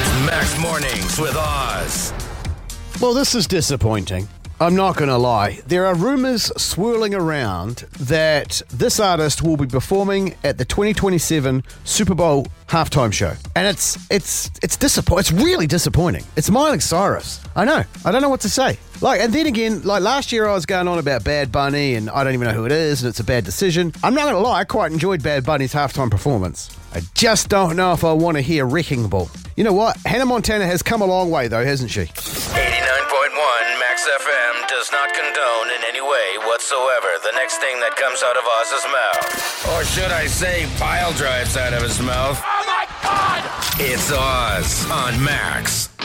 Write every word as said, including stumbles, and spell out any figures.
Max Mornings with Oz. Well, this is disappointing. I'm not going to lie. There are rumours swirling around that this artist will be performing at the twenty twenty-seven Super Bowl halftime show. And it's it's it's disappointing. It's really disappointing. It's Miley Cyrus. I know. I don't know what to say. Like, and then again, like last year I was going on about Bad Bunny and I don't even know who it is and it's a bad decision. I'm not going to lie. I quite enjoyed Bad Bunny's halftime performance. I just don't know if I want to hear Wrecking Ball. You know what? Hannah Montana has come a long way though, hasn't she? eighty-nine point one Max F M does not condone in any way whatsoever the next thing that comes out of Oz's mouth. Or should I say pile drives out of his mouth? Oh my God! It's Oz on Max.